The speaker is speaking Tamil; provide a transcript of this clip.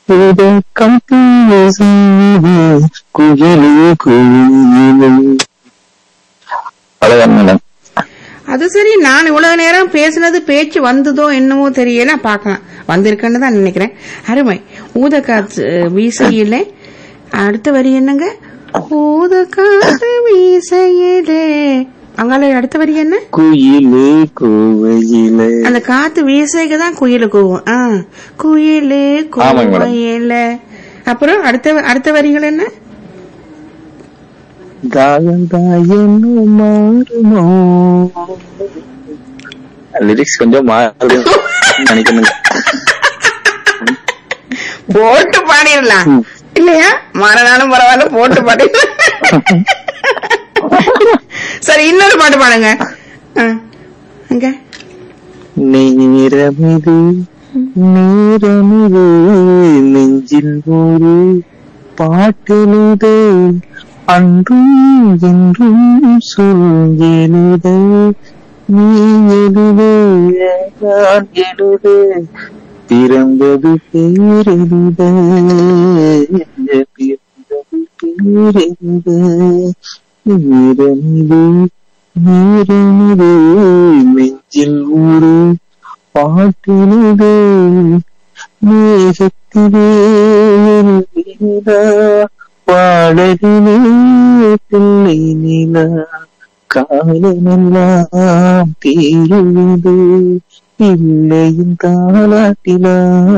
உதக்கம் பேசுது குயிலே குயிலே. அழகான மேடம். அது சரி, நான் இவ்வளவு நேரம் பேசுனது பேச்சு வந்ததோ என்னமோ தெரியல, பாக்கலாம் வந்திருக்குன்னு தான் நினைக்கிறேன். அருமை. ஊத காத்து வீசையில அடுத்த வரி என்னங்க? ஊத காத்து வீசையிலே. அங்கால அடுத்த வரி என்ன? குயிலே கோவையில. அந்த காத்து வீசைக்கு தான் குயிலு கூவும். குயிலே கோவையில. அப்புறம் அடுத்த வரிகள் என்ன? தாயந்தாயும் மாறுமோ. லிரிக்ஸ் கொஞ்சம் மாறும் நினைக்கணும். போட்டு பாடிடலாம் இல்லையா? மாறனாலும் பரவாயில்ல, போட்டு பாடிடலாம். சரி, இன்னொரு பாட்டு பாடுங்க. நேரமிது நேரமிது நெஞ்சில் ஒரு பாட்டெழுது அன்றும் என்றும் சொல்லுத நீ எழுது நான் எழுது பிறந்தது பேரெழுத பிறந்தது பேரெழுத நேரமிது நேரமிது நெஞ்சில் ஒரு பாட்டெழுது மேகத்திலே பாடலிலே பிள்ளை நிலா காலமெல்லாம் தீருது பிள்ளையின் தாலாட்டிலா.